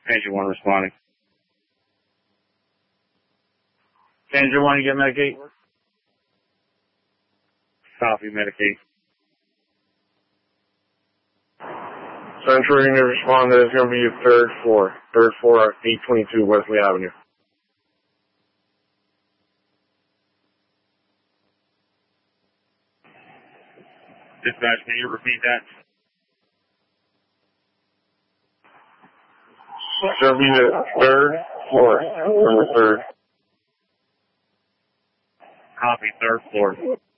Pager 1 responding. Pager 1, you get Medicate? Copy, Medicate. Central, you're going to respond that it's going to be third floor, 822 Wesley Avenue. Dispatch, can you repeat that? It's going to be the third floor, number 3rd. Copy, 3rd floor.